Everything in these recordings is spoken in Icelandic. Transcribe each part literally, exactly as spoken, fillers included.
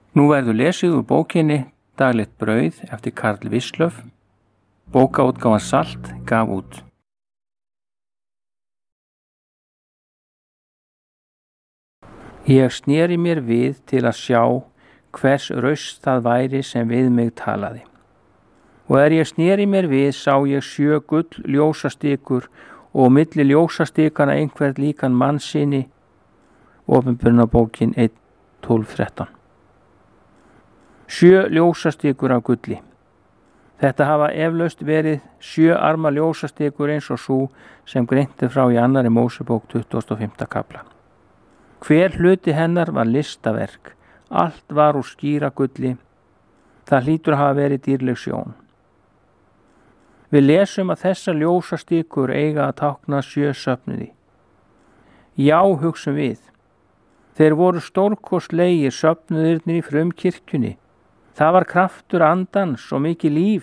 Nú verður lesið úr bókinni Daglegt brauð eftir Karl Wislöff. Bókaútgáfan Salt gaf út. Ég sneri mér við til að sjá hvers raust það væri sem við mig talaði. Og er ég sneri mér við sá ég sjö gull ljósastikur og milli ljósastikana einhvern líkan mannssyni. Opinberunarbókin eitt tólf þrettán. Sjö ljósastikur af gulli. Þetta hafa eflaust verið sjö arma ljósastikur eins og sú sem greint er frá í annarri Mósebók tuttugasta og fimmta kafla. Hver hluti hennar var listaverk, allt var úr skýra gulli, það hlýtur að hafa verið dýrleg sjón. Við lesum að þessar ljósastikur eiga að tákna sjö söfnuði. Já, hugsum við, þeir voru stórkostlegir söfnuðirnir í frumkirkjunni. Það var kraftur andans og mikið líf.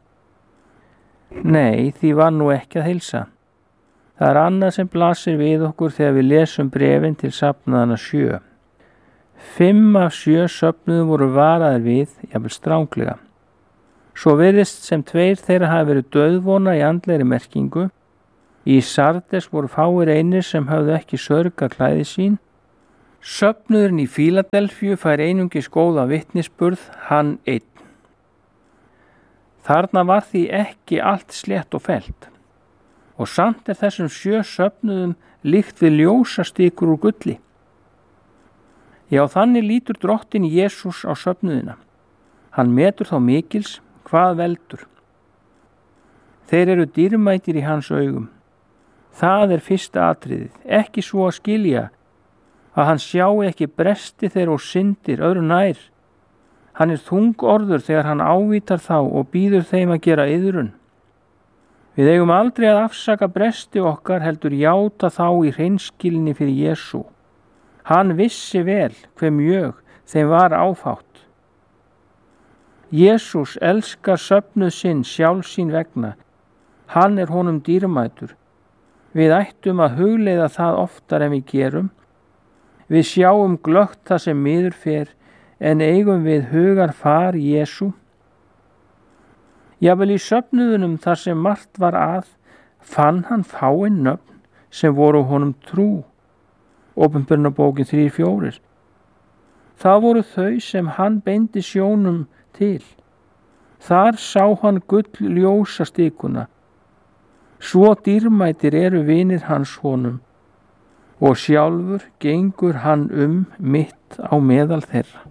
Nei, því var nú ekki að heilsa. Það er annað sem blasir við okkur þegar við lesum brefin til safnaðana sjö. Fimm af sjö söfnuðum voru varaðir við, jafnvel stránglega. Svo virðist sem tveir þeirra hafi verið dauðvona í andlegri merkingu. Í Sardes voru fáir einir sem höfðu ekki sörga klæði sín. Söfnuðurinn í Fíladelfíu fær einungis góða vitnisburð, hann einn. Þarna var því ekki allt slétt og fellt. Og samt er þessum sjö söfnuðum líkt við ljósastikur úr gulli. Já, þannig lítur drottinn Jesús á söfnuðina. Hann metur þá mikils hvað veldur. Þeir eru dýrmætir í hans augum. Það er fyrsta atriðið, ekki svo að skilja að hann sjái ekki bresti þeirra og syndir öðru nær. Hann er þungorður þegar hann ávítar þá og býður þeim að gera iðrun. Við eigum aldrei að afsaka bresti okkar heldur játa þá í hreinskilni fyrir Jesú. Hann vissi vel hve mjög þeim var áfátt. Jesús elskar söfnuð sinn sjálf sín vegna. Hann er honum dýrmætur. Við ættum að hugleiða það oftar en við gerum. Við sjáum glöggt það sem miður fer, en eigum við hugar far Jesú. Jafnvel í söfnuðunum þar sem margt var að, fann hann fáein nöfn sem voru honum trú. Opinberunarbókin þrír fjórir. Það voru þau sem hann beindi sjónum til. Þar sá hann gull ljósastikuna. Svo dýrmætir eru vinir hans honum. Og sjálfur gengur hann um mitt á meðal þeirra.